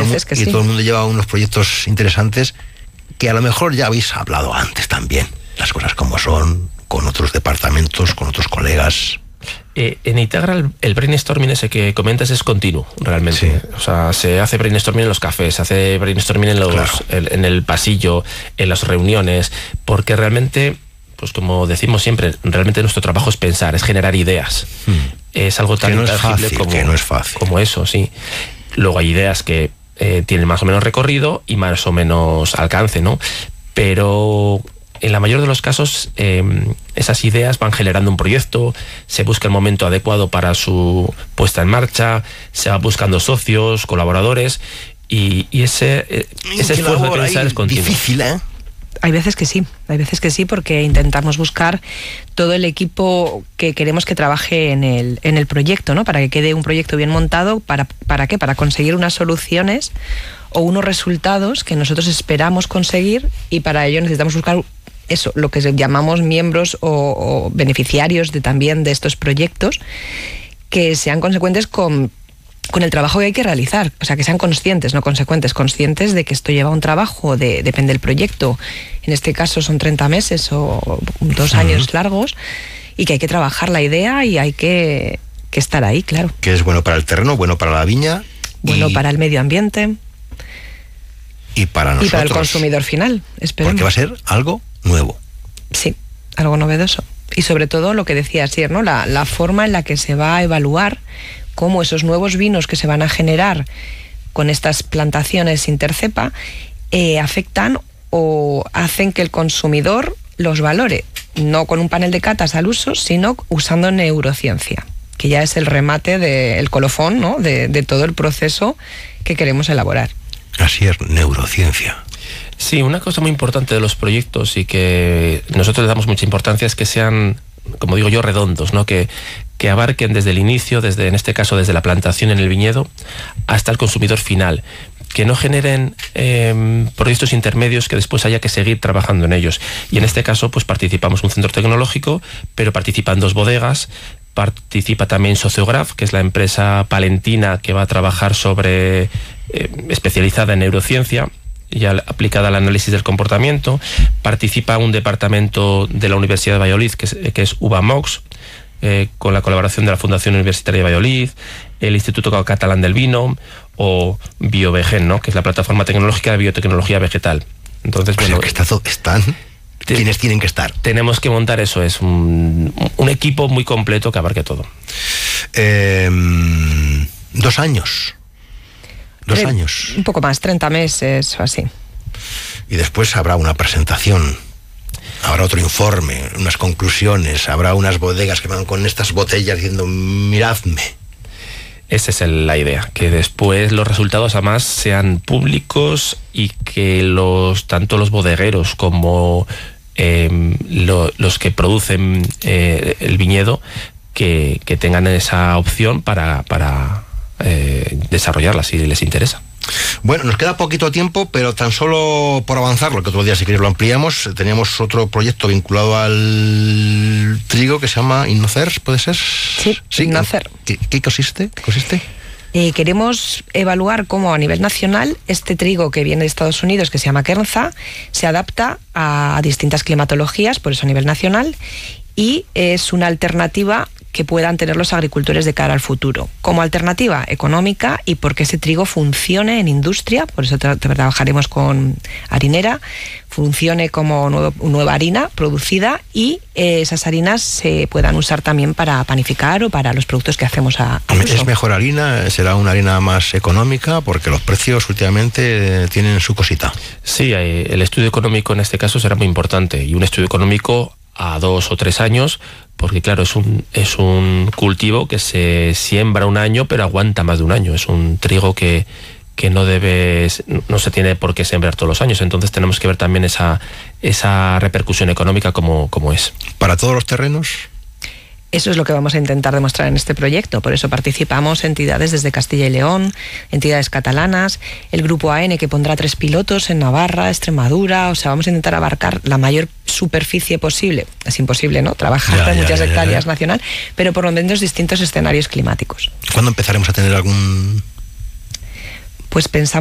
todo el mundo lleva unos proyectos interesantes que a lo mejor ya habéis hablado antes también, las cosas como son, con otros departamentos, con otros colegas. En Itagra el brainstorming ese que comentas es continuo, realmente. Sí. O sea, se hace brainstorming en los cafés, se hace brainstorming en el pasillo, en las reuniones, porque realmente, pues como decimos siempre, realmente nuestro trabajo es pensar, es generar ideas. Es algo tan intangible como eso, sí. Luego hay ideas que tienen más o menos recorrido y más o menos alcance, ¿no? Pero en la mayor de los casos, esas ideas van generando un proyecto, se busca el momento adecuado para su puesta en marcha, se va buscando socios, colaboradores, y ese esfuerzo de pensar es continuo. Difícil, ¿eh? Hay veces que sí, porque intentamos buscar todo el equipo que queremos que trabaje en el proyecto, ¿no? Para que quede un proyecto bien montado, ¿para qué? Para conseguir unas soluciones o unos resultados que nosotros esperamos conseguir, y para ello necesitamos buscar eso, lo que llamamos miembros o beneficiarios también de estos proyectos, que sean consecuentes con el trabajo que hay que realizar, o sea, que sean conscientes, no consecuentes, conscientes de que esto lleva un trabajo, depende del proyecto, en este caso son 30 meses o 2 años largos, y que hay que trabajar la idea y hay que estar ahí, claro. Que es bueno para el terreno, bueno para la viña. Bueno para el medio ambiente. Y para nosotros. Y para el consumidor final, esperemos. Porque va a ser algo nuevo. Sí, algo novedoso. Y sobre todo lo que decía Asier, ¿no? La forma en la que se va a evaluar cómo esos nuevos vinos que se van a generar con estas plantaciones intercepa afectan o hacen que el consumidor los valore, no con un panel de catas al uso, sino usando neurociencia, que ya es el remate del colofón, ¿no? de todo el proceso que queremos elaborar. Así es, neurociencia. Sí, una cosa muy importante de los proyectos y que nosotros le damos mucha importancia es que sean, como digo yo, redondos, ¿no? Que abarquen desde el inicio, en este caso desde la plantación en el viñedo, hasta el consumidor final. Que no generen proyectos intermedios que después haya que seguir trabajando en ellos. Y en este caso, pues participamos un centro tecnológico, pero participan 2 bodegas. Participa también Sociograph, que es la empresa palentina que va a trabajar especializada en neurociencia, ya aplicada al análisis del comportamiento. Participa un departamento de la Universidad de Valladolid, que es UVAMOX, con la colaboración de la Fundación Universitaria de Valladolid, el Instituto Catalán del Vino o BioVegen, ¿no? Que es la plataforma tecnológica de biotecnología vegetal. Entonces, bueno, que están quienes tienen que estar. Tenemos que montar eso, es un equipo muy completo que abarque todo. 2 años. 2 años. Un poco más, 30 meses o así. Y después habrá una presentación, habrá otro informe, unas conclusiones, habrá unas bodegas que van con estas botellas diciendo, miradme. Esa es la idea, que después los resultados además sean públicos y que tanto los bodegueros como los que producen el viñedo que tengan esa opción para desarrollarla si les interesa. Bueno, nos queda poquito tiempo, pero tan solo por avanzar, lo que otro día si queréis lo ampliamos. Teníamos otro proyecto vinculado al trigo que se llama Innocer, ¿puede ser? Sí, Innocer. ¿Qué consiste? Queremos evaluar cómo a nivel nacional este trigo que viene de Estados Unidos, que se llama Kernza, se adapta a distintas climatologías, por eso a nivel nacional, y es una alternativa que puedan tener los agricultores de cara al futuro, como alternativa económica y porque ese trigo funcione en industria, por eso trabajaremos con harinera, funcione como nueva harina producida y esas harinas se puedan usar también para panificar o para los productos que hacemos a uso. ¿Es mejor harina? ¿Será una harina más económica? Porque los precios últimamente tienen su cosita. Sí, el estudio económico en este caso será muy importante, y un estudio económico a 2 o 3 años, porque claro, es un cultivo que se siembra un año pero aguanta más de un año. Es un trigo que no se tiene por qué sembrar todos los años, entonces tenemos que ver también esa repercusión económica como es. ¿Para todos los terrenos? Eso es lo que vamos a intentar demostrar en este proyecto. Por eso participamos entidades desde Castilla y León, entidades catalanas, el Grupo AN, que pondrá 3 pilotos en Navarra, Extremadura. O sea, vamos a intentar abarcar la mayor superficie posible. Es imposible, ¿no? Trabajar en muchas hectáreas nacional, pero por lo menos distintos escenarios climáticos. ¿Cuándo empezaremos a tener algún...? Pues pensamos